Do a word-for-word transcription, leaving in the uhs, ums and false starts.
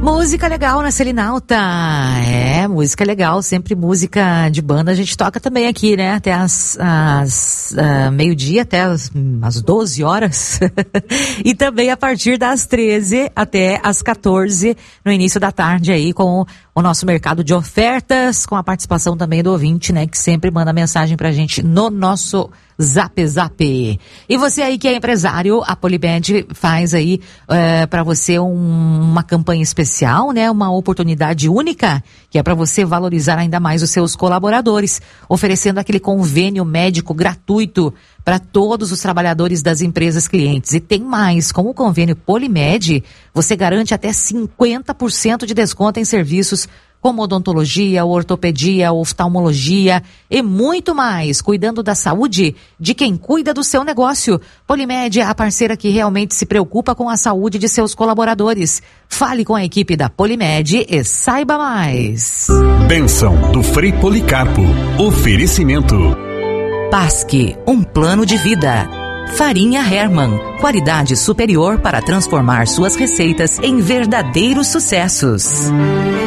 Música legal na Selinalta, é, música legal, sempre música de banda a gente toca também aqui, né, até as, as uh, meio-dia, até as, as doze horas, e também a partir das treze até as quatorze, no início da tarde aí, com o nosso mercado de ofertas, com a participação também do ouvinte, né, que sempre manda mensagem pra gente no nosso Zap Zap. E você aí que é empresário, a Polimed faz aí é, para você um, uma campanha especial, né? Uma oportunidade única, que é para você valorizar ainda mais os seus colaboradores, oferecendo aquele convênio médico gratuito para todos os trabalhadores das empresas clientes. E tem mais, com o convênio Polimed, você garante até cinquenta por cento de desconto em serviços como odontologia, ortopedia, oftalmologia e muito mais, cuidando da saúde de quem cuida do seu negócio. Polimed é a parceira que realmente se preocupa com a saúde de seus colaboradores. Fale com a equipe da Polimed e saiba mais. Bênção do Frei Policarpo. Oferecimento. Pasque, um plano de vida. Farinha Hermann, qualidade superior para transformar suas receitas em verdadeiros sucessos.